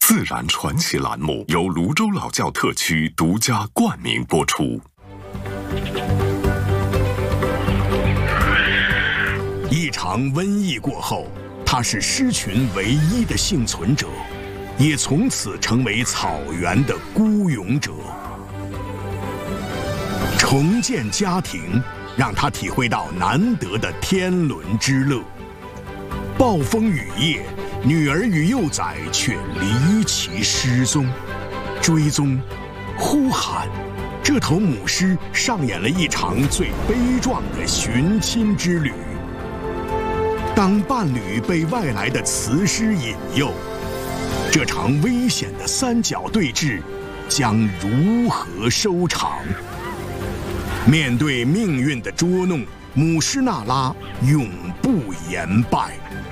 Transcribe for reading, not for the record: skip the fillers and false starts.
自然传奇栏目由泸州老窖特区独家冠名播出。 一场瘟疫过后，他是狮群唯一的幸存者，也从此成为草原的孤勇者。重建家庭，让他体会到难得的天伦之乐。暴风雨夜，女儿与幼崽却离奇失踪，追踪、呼喊，这头母狮上演了一场最悲壮的寻亲之旅。当伴侣被外来的雌狮引诱，这场危险的三角对峙将如何收场？面对命运的捉弄，母狮娜拉永不言败。